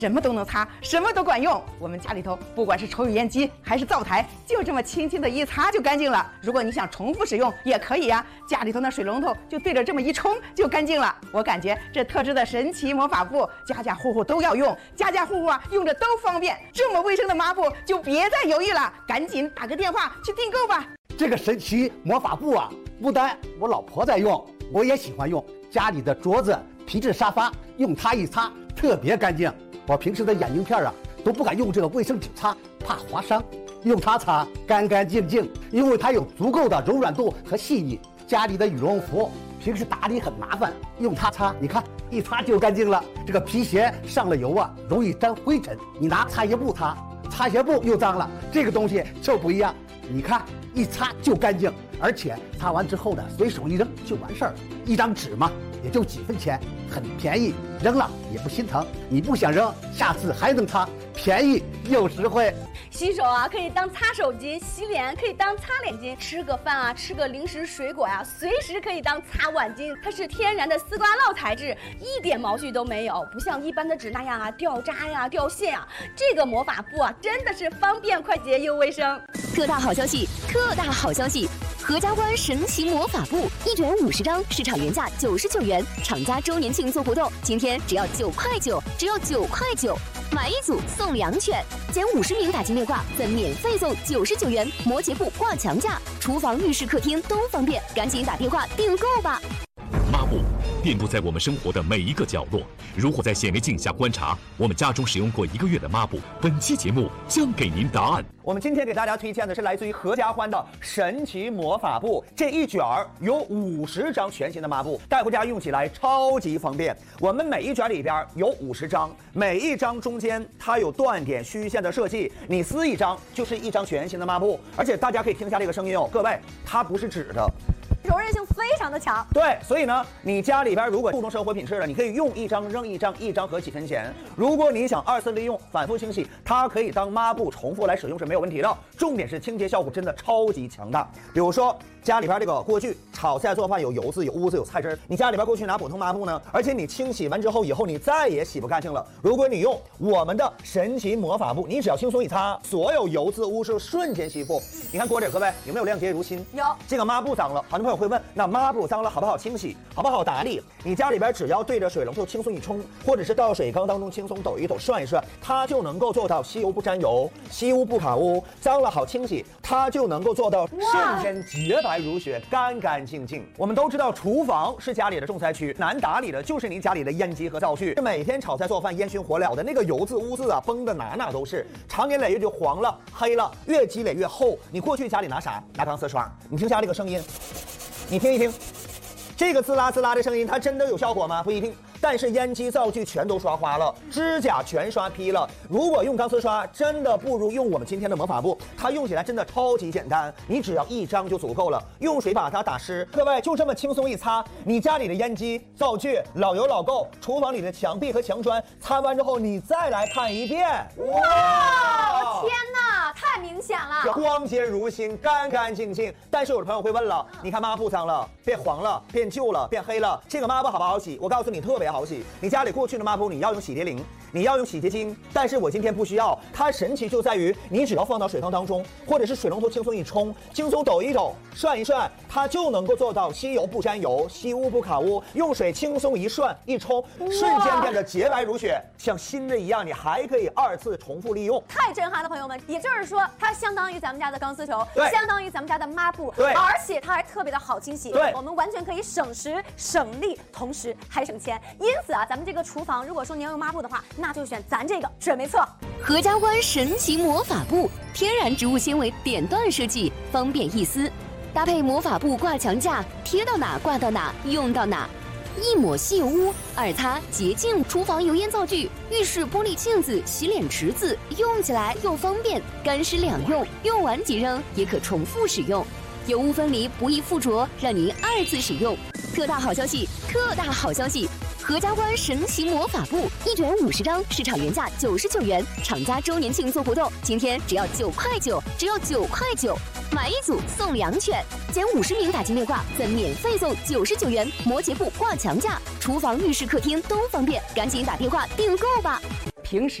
什么都能擦，什么都管用。我们家里头不管是抽油烟机还是灶台，就这么轻轻的一擦就干净了。如果你想重复使用也可以呀，家里头那水龙头就对着这么一冲就干净了。我感觉这特制的神奇魔法布，家家户户都要用，家家户户用着都方便。这么卫生的抹布就别再犹豫了，赶紧打个电话去订购吧。 这个神奇魔法布啊，不但我老婆在用，我也喜欢用。家里的桌子、皮质沙发，用它一擦特别干净。我平时的眼镜片啊都不敢用这个卫生纸擦，怕划伤。用它擦干干净净，因为它有足够的柔软度和细腻。家里的羽绒服平时打理很麻烦，用它擦，你看一擦就干净了。这个皮鞋上了油啊，容易沾灰尘，你拿擦鞋布擦，擦鞋布又脏了。这个东西就不一样，你看一擦就干净，而且擦完之后呢，随手一扔就完事儿。一张纸嘛，也就几分钱，很便宜，扔了也不心疼。你不想扔，下次还能擦，便宜又实惠。 洗手啊，可以当擦手巾；洗脸可以当擦脸巾；吃个饭啊，吃个零食水果呀，随时可以当擦碗巾。它是天然的丝瓜酪材质，一点毛絮都没有，不像一般的纸那样啊掉渣呀、掉线啊。这个魔法布啊，真的是方便、快捷又卫生。 特大好消息！特大好消息！合家欢神奇魔法布1卷50张，市场原价99元，厂家周年庆做活动，今天只要9块9，只要9块9，买一组送2卷，减50名打进电话，再免费送99元摩羯布挂墙架，厨房、浴室、客厅都方便，赶紧打电话订购吧。 抹布遍布在我们生活的每一个角落。如果在显微镜下观察我们家中使用过1个月的抹布，本期节目将给您答案。 我们今天给大家推荐的是来自于合家欢的神奇魔法布，这一卷有50张全新的抹布，带回家用起来超级方便。我们每一卷里边有50张，每一张中间它有断点虚线的设计，你撕一张就是一张全新的抹布。而且大家可以听一下这个声音哦，各位，它不是纸的。 柔韧性非常的强， 对，所以呢，你家里边如果注重生活品质的，你可以用一张扔一张，一张合几分钱。如果你想2次利用、反复清洗，它可以当抹布重复来使用是没有问题的。重点是清洁效果真的超级强大。比如说家里边这个锅具炒菜做饭有油渍、有污渍、有菜汁，你家里边过去拿普通抹布呢，而且你清洗完之后以后你再也洗不干净了。如果你用我们的神奇魔法布，你只要轻松一擦，所有油渍污渍瞬间吸附。你看锅底，各位有没有亮洁如新？ 有。 这个抹布脏了，很多朋友会问，那抹布脏了好不好清洗，好不好打理？你家里边只要对着水龙头轻松一冲，或者是到水缸当中轻松抖一抖、涮一涮，它就能够做到吸油不沾油、吸污不卡污，脏了好清洗，它就能够做到瞬间洁白如雪、干干净净。我们都知道，厨房是家里的重灾区，难打理的就是你家里的烟机和灶具，每天炒菜做饭烟熏火燎的那个油渍污渍啊，崩的哪都是，常年累月就黄了、黑了，越积累越厚。你过去家里拿啥？拿钢丝刷，你听下这个声音。你听一听，这个滋啦滋啦的声音，它真的有效果吗？不一定。但是烟机灶具全都刷花了，指甲全刷劈了。如果用钢丝刷，真的不如用我们今天的魔法布，它用起来真的超级简单，你只要1张就足够了，用水把它打湿。各位就这么轻松一擦，你家里的烟机、灶具老油老垢，厨房里的墙壁和墙砖，擦完之后你再来看一遍， 哇，天哪，太明显了， 光洁如新，干干净净。但是有的朋友会问了，你看抹布脏了，变黄了，变旧了，变黑了，这个抹布好不好洗？我告诉你，特别好洗。你家里过去的抹布，你要用洗涤灵，你要用洗洁精，但是我今天不需要。它神奇就在于，你只要放到水缸当中，或者是水龙头轻松一冲，轻松抖一抖，涮一涮，它就能够做到吸油不沾油，吸污不卡污。用水轻松一涮一冲，瞬间变得洁白如雪，像新的一样。你还可以2次重复利用， 太震撼了，朋友们！也就是说，它相当于咱们家的钢丝球，相当于咱们家的抹布，而且它还特别的好清洗。我们完全可以省时省力，同时还省钱。因此啊，咱们这个厨房，如果说您要用抹布的话，那就选咱这个准没错。 合家欢神奇魔法布，天然植物纤维点段设计，方便易撕，搭配魔法布挂墙架，贴到哪挂到哪，用到哪。1抹吸油污，2擦洁净厨房油烟灶具、浴室玻璃镜子、洗脸池子，用起来又方便，干湿两用，用完即扔，也可重复使用，油污分离，不易附着，让您2次使用。特大好消息！特大好消息！合家欢神奇魔法布1卷50张，市场原价99元，厂家周年庆做活动，今天只要9块9，只要9块9，买一组送2卷，减50名打进电话，再免费送99元摩羯布挂墙架，厨房、浴室、客厅都方便，赶紧打电话订购吧。 平时